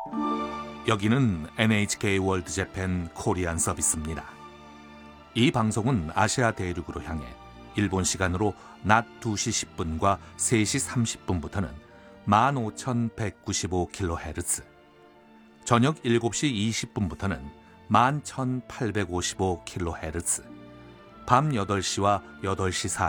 여기는 NHK 월드 재팬 코리안 서비스입니다. 이 방송은 아시아 대륙으로 향해 일본 시간으로 낮 2시 10분과 3시 30분부터는 15,195kHz, 저녁 7시 20분부터는 11,855kHz, 밤 8시와 8시